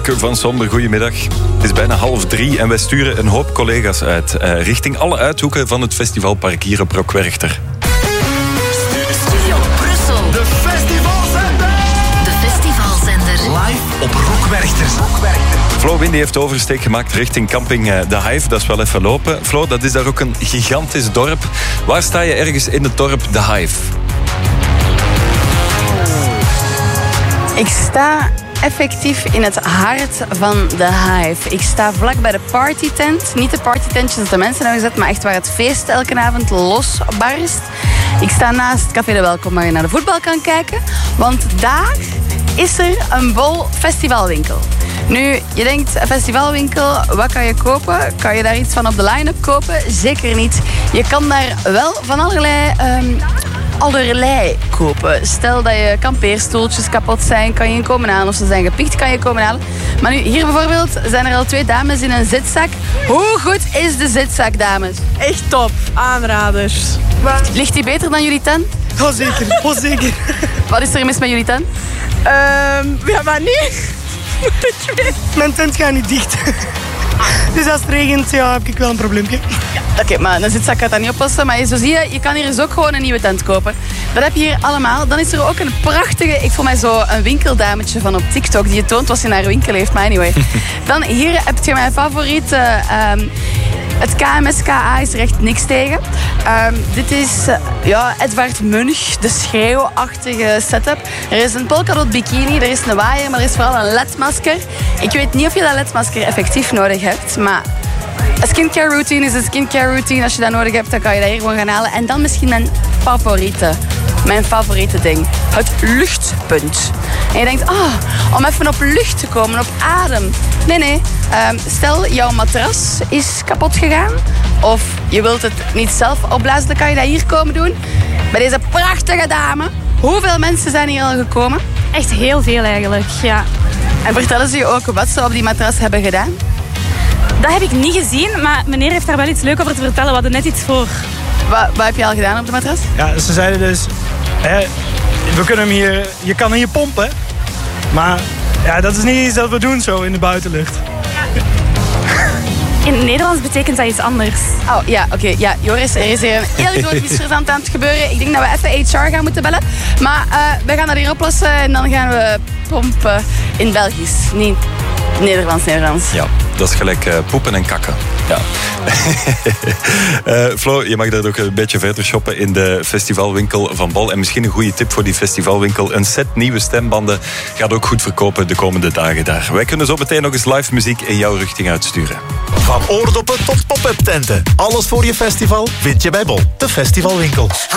Wakker van Somber, goedemiddag. Het is bijna 2:30 en wij sturen een hoop collega's uit richting alle uithoeken van het festivalpark hier op Rockwerchter. Studio Brussel. De festivalzender. De festivalzender. Live op Rockwerchter. Flo Windy heeft oversteek gemaakt richting camping The Hive. Dat is wel even lopen. Flo, dat is daar ook een gigantisch dorp. Waar sta je ergens in het dorp The Hive? Ik sta effectief in het hart van The Hive. Ik sta vlak bij de partytent. Niet de partytentjes dat de mensen hebben gezet, maar echt waar het feest elke avond losbarst. Ik sta naast Café de Welkom waar je naar de voetbal kan kijken. Want daar is er een bol festivalwinkel. Nu, je denkt, een festivalwinkel, wat kan je kopen? Kan je daar iets van op de line-up kopen? Zeker niet. Je kan daar wel van allerlei kopen. Stel dat je kampeerstoeltjes kapot zijn, kan je komen halen. Of ze zijn gepikt, kan je komen halen. Maar nu, hier bijvoorbeeld zijn er al 2 dames in een zitzak. Hoe goed is de zitzak, dames? Echt top. Aanraders. Ligt die beter dan jullie tent? Oh, zeker. Oh, zeker. Wat is er mis met jullie tent? Ja, maar niet. Mijn tent gaat niet dicht. Dus als het regent, ja, heb ik wel een probleempje. Oké, maar een zitzak gaat dat niet oplossen. Maar zo zie je kan hier dus ook gewoon een nieuwe tent kopen. Dat heb je hier allemaal. Dan is er ook een prachtige, ik voel mij zo een winkeldametje van op TikTok die je toont wat ze in haar winkel heeft. Maar anyway. Dan hier heb je mijn favoriete. Het KMSKA is er echt niks tegen. Dit is Edvard Munch, de schreeuwachtige setup. Er is een polkadot bikini, er is een waaier, maar er is vooral een ledmasker. Ik weet niet of je dat ledmasker effectief nodig hebt, maar een skincare routine is een skincare routine. Als je dat nodig hebt, dan kan je dat hier gewoon gaan halen. En dan misschien mijn favoriete ding. Het luchtpunt. En je denkt, om even op lucht te komen, op adem. Nee. Stel, jouw matras is kapot gegaan. Of je wilt het niet zelf opblazen, dan kan je dat hier komen doen. Bij deze prachtige dame. Hoeveel mensen zijn hier al gekomen? Echt heel veel eigenlijk, ja. En vertellen ze je ook wat ze op die matras hebben gedaan? Dat heb ik niet gezien, maar meneer heeft daar wel iets leuk over te vertellen. We hadden net iets voor. Wat heb je al gedaan op de matras? Ja, ze zeiden dus, we kunnen hem hier, je kan hier pompen. Maar ja, dat is niet iets dat we doen zo in de buitenlucht. In het Nederlands betekent dat iets anders. Oh, ja, oké. Ja, Joris, er is hier een heel groot misverstand aan het gebeuren. Ik denk dat we even HR gaan moeten bellen. Maar we gaan dat hier oplossen en dan gaan we pompen in Belgisch. Niet Nederlands. Ja, dat is gelijk poepen en kakken. Ja. Flo, je mag dat ook een beetje verder shoppen in de festivalwinkel van Bol. En misschien een goede tip voor die festivalwinkel. Een set nieuwe stembanden gaat ook goed verkopen de komende dagen daar. Wij kunnen zo meteen nog eens live muziek in jouw richting uitsturen. Van oordoppen tot pop-up tenten. Alles voor je festival vind je bij Bol, de festivalwinkel.